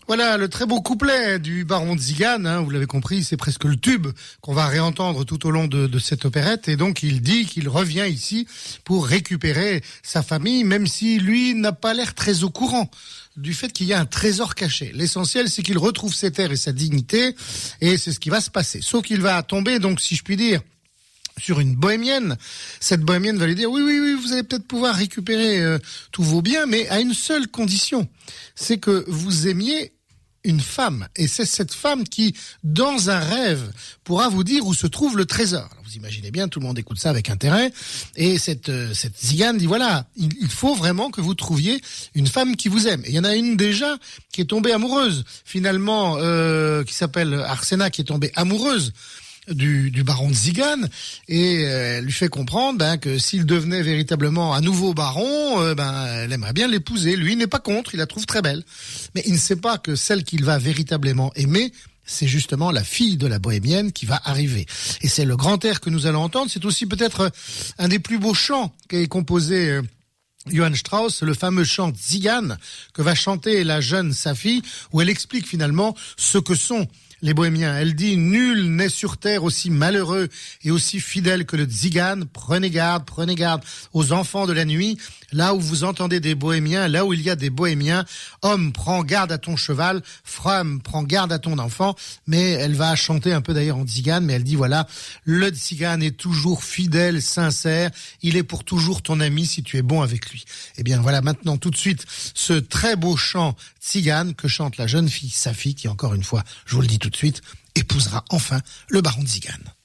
Voilà le très beau couplet du baron de Zigane, vous l'avez compris, c'est presque le tube qu'on va réentendre tout au long de cette opérette. Et donc il dit qu'il revient ici pour récupérer sa famille, même si lui n'a pas l'air très au courant du fait qu'il y a un trésor caché. L'essentiel, c'est qu'il retrouve ses terres et sa dignité, et c'est ce qui va se passer. Sauf qu'il va tomber, donc si je puis dire, sur une bohémienne. Cette bohémienne va lui dire oui, vous allez peut-être pouvoir récupérer tous vos biens, mais à une seule condition, c'est que vous aimiez une femme. Et c'est cette femme qui, dans un rêve, pourra vous dire où se trouve le trésor. Alors, vous imaginez bien, tout le monde écoute ça avec intérêt. Et cette Zigane dit voilà, il faut vraiment que vous trouviez une femme qui vous aime. Et il y en a une déjà qui est tombée amoureuse, finalement, qui s'appelle Arsena, qui est tombée amoureuse du baron de Zigane, et elle lui fait comprendre que s'il devenait véritablement un nouveau baron, elle aimerait bien l'épouser. Lui, il n'est pas contre, il la trouve très belle. Mais il ne sait pas que celle qu'il va véritablement aimer, c'est justement la fille de la bohémienne qui va arriver. Et c'est le grand air que nous allons entendre. C'est aussi peut-être un des plus beaux chants qu'a composé Johann Strauss, le fameux chant Zigane que va chanter la jeune Safi, où elle explique finalement ce que sont les bohémiens. Elle dit « Nul n'est sur terre aussi malheureux et aussi fidèle que le Zigane. Prenez garde aux enfants de la nuit. Là où vous entendez des bohémiens, là où il y a des bohémiens, homme, prends garde à ton cheval, femme, prends garde à ton enfant. » Mais elle va chanter un peu d'ailleurs en Zigane, mais elle dit voilà, le Zigane est toujours fidèle, sincère, il est pour toujours ton ami si tu es bon avec lui. Et bien voilà maintenant tout de suite ce très beau chant Zigane que chante la jeune fille Safi qui, encore une fois, je vous le dis tout de suite, épousera enfin le baron de Zigane.